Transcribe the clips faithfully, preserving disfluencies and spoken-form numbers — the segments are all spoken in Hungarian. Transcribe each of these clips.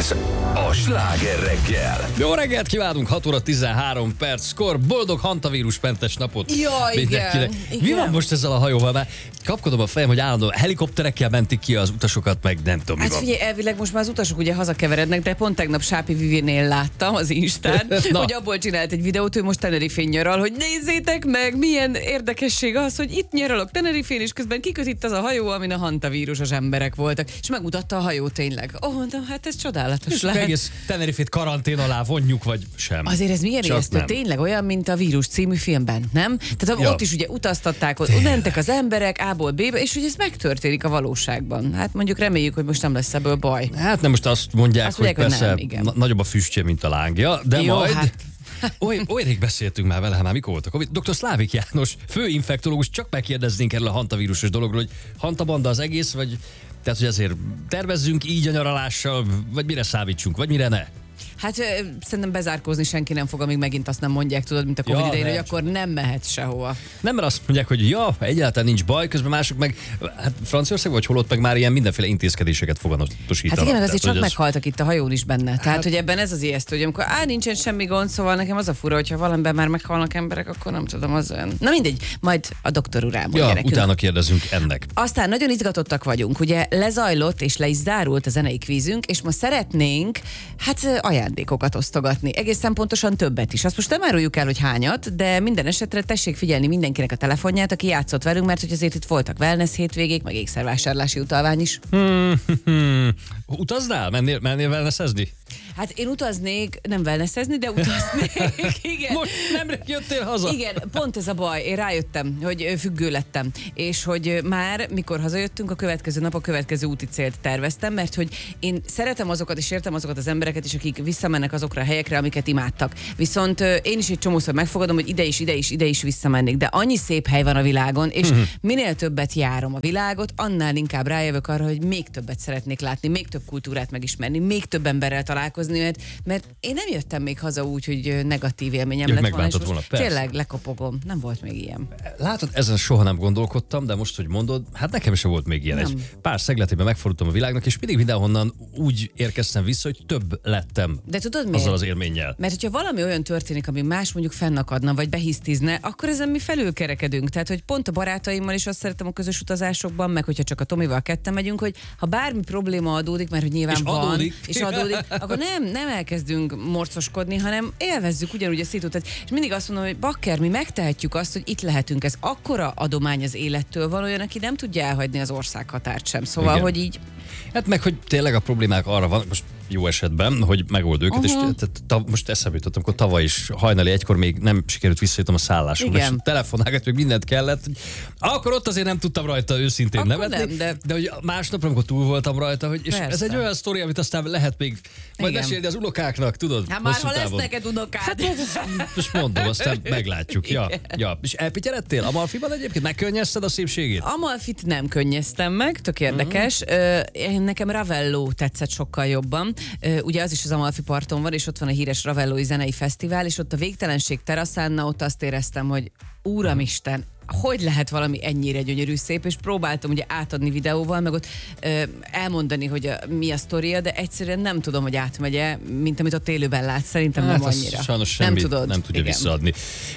Ez a Sláger reggel. Jó reggelt kívánunk, hat óra tizenhárom perckor. Boldog hantavírusmentes napot Ja, mindenkinek. igen, Mi igen. van most ezzel a hajóval? Már kapkodom a fejem, hogy állandóan helikopterekkel mentik ki az utasokat, meg nem tudom, mi Hát van. figyelj, elvileg most már az utasok ugye hazakeverednek, de pont tegnap Sápi Vivinél láttam az Instán, hogy abból csinált egy videót, ő most Tenerifén nyaral, hogy nézzétek meg, milyen érdekesség az, hogy itt nyaralok Tenerifén, és közben kiköt itt az a hajó, amin a hantavírusos emberek voltak, és megmutatta a hajó tényleg. Ó, oh, de hát ez csodálatos És lehet. egész Tenerifét karantén alá vonjuk, vagy sem. Azért ez milyen Csak ijesztő, nem. tényleg olyan, mint a Vírus című filmben, nem? Tehát Ja. ott is ugye utaztatták, ott mentek az emberek A-ból B-be, és hogy ez megtörténik a valóságban. Hát mondjuk reméljük, hogy most nem lesz ebből baj. Hát nem most azt mondják, Azt hogy mondják, hogy persze nem, igen. na- nagyobb a füstje, mint a lángja, de Jó, majd... hát. Oly, oly rég beszéltünk már vele, hát már mikor volt a Covid. doktor Szlávik János, főinfektológus, csak megkérdeznénk erről a hantavírusos dologról, hogy hantabanda az egész, vagy tehát, hogy ezért tervezzünk így a nyaralással, vagy mire számítsunk, vagy mire ne? Hát ö, szerintem bezárkózni senki nem fog, amíg megint azt nem mondják, tudod, mint a Covid Ja, idején, hogy ne. akkor nem mehetsz sehova. Nem, mert azt mondják, hogy ja, egyáltalán nincs baj, közben mások meg, hát Franciaország vagy holott meg már ilyen mindenféle intézkedéseket foganatosítanak. Hát igen, meg azért Tehát, csak hogy ez- meghaltak itt a hajón is benne. Tehát, hát, hogy ebben ez az ijesztő, hogy amikor á, nincsen semmi gond, szóval nekem az a fura, hogyha valamiben már meghalnak emberek, akkor nem tudom, az olyan. Na mindegy, majd a doktor úr elmondja Ja, nekünk. utána kérdezünk ennek. Aztán nagyon izgatottak vagyunk, ugye lezajlott és le is zárult a zenei kvízünk, és ma szeretnénk hát ajándékokat osztogatni. Egészen pontosan többet is. Azt most nem áruljuk el, hogy hányat, de minden esetre tessék figyelni mindenkinek a telefonját, aki játszott velünk, mert hogy azért itt voltak wellness hétvégék, meg ékszervásárlási utalvány is. Hmm, hmm. Utaznál? Mennél, mennél wellnessezni? Hát én utaznék, nem wellnessezni, de utaznék. Igen. Most nem jöttél haza? Igen, pont ez a baj. Én rájöttem, hogy függő lettem. És hogy már, mikor hazajöttünk, a következő nap a következő úti célt terveztem, mert hogy én szeretem azokat, és értem azokat az embereket is, akik visszamennek azokra a helyekre, amiket imádtak. Viszont ö, én is egy csomószor megfogadom, hogy ide is, ide is, ide is visszamennék. De annyi szép hely van a világon, és uh-huh. minél többet járom a világot, annál inkább rájövök arra, hogy még többet szeretnék látni, még több kultúrát megismerni, még több emberrel találkozni, mert, mert én nem jöttem még haza úgy, hogy negatív élményem Hogy lett volna, és megbántott most volna, persze. tényleg lekopogom. Nem volt még ilyen. Látod, ezen soha nem gondolkodtam, de most, hogy mondod, hát nekem sem volt még ilyen. Nem. Egy pár szegletében megfordultam a világnak, és mindig mindenhonnan úgy érkeztem vissza, hogy több lettem De tudod miért? azzal az élménnyel. Mert hogyha valami olyan történik, ami más mondjuk fennakadna, vagy behisztizne, akkor ezen mi felülkerekedünk. Tehát, hogy pont a barátaimmal is azt szeretem a közös utazásokban, meg hogyha csak a Tomival ketten megyünk, hogy ha bármi probléma adódik, mert hogy nyilván És van, adódik. és adódik, akkor nem, nem elkezdünk morcoskodni, hanem élvezzük ugyanúgy a szituációt. És mindig azt mondom, hogy bakker, mi megtehetjük azt, hogy itt lehetünk. Ez akkora adomány az élettől, van olyan, aki nem tudja elhagyni az országhatárt sem. Szóval, Igen. hogy így Hát meg, hogy tényleg a problémák arra van, most jó esetben, hogy megold őket, Aha. és tehát, tav, most eszembe jutottam, amikor tavaly is hajnali egykor még nem sikerült visszajöttem a szállásomra, és Igen. telefonálgat, még mindent kellett. Hogy, akkor ott azért nem tudtam rajta őszintén Akkor nevetni, nem, de- de hogy másnapra, amikor túl voltam rajta, hogy és ez Persze. egy olyan sztori, amit aztán lehet még majd Igen. mesélni az unokáknak, tudod? hát már hosszú ha lesz távon. neked unokád. Hát, most mondom, aztán meglátjuk. Ja, ja. És elpityeredtél Amalfiban egyébként? Megkönnyezted a szépségét? Amalfit nem könnyeztem meg, tök érdekes. Uh-huh. Én nekem Ravello tetszett sokkal jobban. Ö, Ugye az is az Amalfi parton van, és ott van a híres Ravellói zenei fesztivál, és ott a Végtelenség teraszán, na ott azt éreztem, hogy Úramisten, hogy lehet valami ennyire gyönyörű szép, és próbáltam ugye átadni videóval, meg ott ö, elmondani, hogy a, mi a sztoria, de egyszerűen nem tudom, hogy átmegye, mint amit ott élőben látsz. Szerintem Hát nem az annyira. sajnos semmit nem, tudod. nem tudja Igen. visszaadni.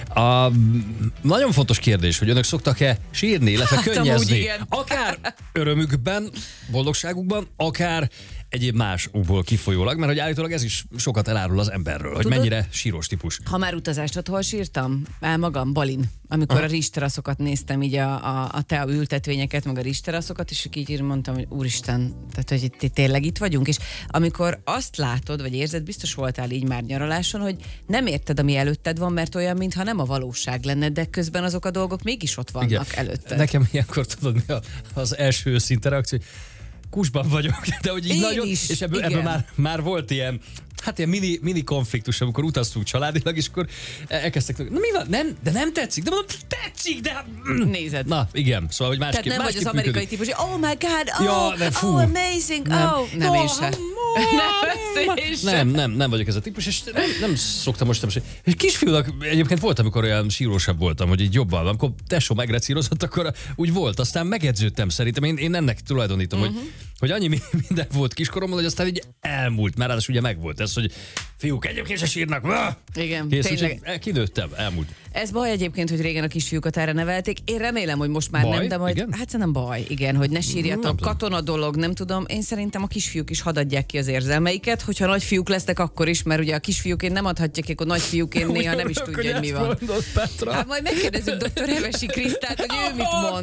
A, nagyon fontos kérdés, hogy önök szoktak-e sírni, illetve Hát, amúgy könnyezni? igen. Akár örömükben, boldogságukban, akár egyéb más okból kifolyólag, mert hogy állítólag ez is sokat elárul az emberről, hogy Tudod- mennyire sírós típus. Ha már utazást, hol sírtam? El magam, Balin. Amikor Aha. a rizsteraszokat néztem, így a, a, a tea ültetvényeket, meg a rizsteraszokat, és így így mondtam, hogy úristen, tehát hogy itt tényleg itt vagyunk. És amikor azt látod, vagy érzed, biztos voltál így már nyaraláson, hogy nem érted, ami előtted van, mert olyan, mintha nem a valóság lenne, de közben azok a dolgok mégis ott vannak Igen. előtted. Nekem ilyenkor tudod, mi a- az első őszinte reakció, hogy kusban vagyok, de hogy így Én nagyon, is, és ebből, igen. ebből már, már volt ilyen, hát ilyen mini, mini konfliktus, amikor utaztunk családilag, és akkor elkezdtek, na mi van, nem, de nem tetszik, de mondom, tetszik, de... Nézed. Na, igen, szóval, hogy másképp, Tehát nem vagy másképp az amerikai működik. típus, hogy oh my god, oh, Ja, de fú. oh amazing, Nem. oh. Nem, No, én se. no, Nem, veszélyes. Nem, nem, nem vagyok ez a típus, és nem, nem szoktam most sem. És kisfiúnak egyébként volt, amikor olyan sírósabb voltam, hogy így jobban, amikor tesó megrecírozott, akkor úgy volt, aztán megedződtem szerintem. Én, én ennek tulajdonítom, uh-huh. hogy, hogy annyi minden volt kiskoromban, hogy aztán így elmúlt, mert ráadásul ugye megvolt ez, hogy fiúk egyébként se sírnak. Igen, Kész, tényleg. úgy, kinőttem, elmúlt. Ez baj egyébként, hogy régen a kisfiúkat erre nevelték. Én remélem, hogy most már Baj? nem, de majd... Igen? Hát szerintem baj, igen, hogy ne sírjatok. Nem tudom. Katona dolog, nem tudom. Én szerintem a kisfiúk is hadd adják ki az érzelmeiket, hogyha nagyfiúk lesznek akkor is, mert ugye a kisfiúként nem adhatják ki, akkor nagyfiúként néha nem is Örülök, tudja, hogy mi van. Mondod, Petra. Hát majd megkérdezzük doktor Hevesi Krisztát, hogy ő mit mond.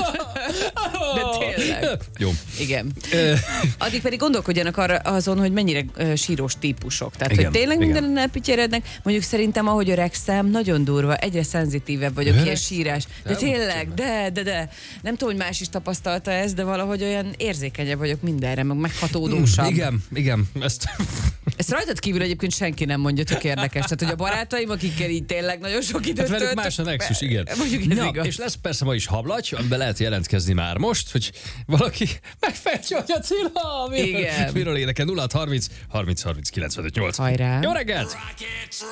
De tényleg. Jó. Igen. Addig pedig gondolkodjanak arra azon, hogy mennyire uh, sírós típusok. Tehát, Igen, hogy tényleg igen. mindenen elpityerednek. Mondjuk szerintem, ahogy öregszem, nagyon durva, egyre szenzitívebb vagyok ilyen Öregsz? sírás. De Nem, tényleg, de, de, de. Nem tudom, hogy más is tapasztalta ezt, de valahogy olyan érzékenyebb vagyok mindenre, meg meghatódósabb. Igen, igen. Ezt... Ezt rajtad kívül egyébként senki nem mondja, tök érdekes. Tehát, hogy a barátaim, akikkel így tényleg nagyon sok időt Hát velük töltök, más a nexus, igen. Mondjuk ez Na, igaz. és lesz persze ma is hablagy, amiben lehet jelentkezni már most, hogy valaki megfejtse, hogy a Cilla, Igen. miről énekel. nulla hat harminc harminc harminc kilencvenöt nyolc. Hajrá. Jó reggelt!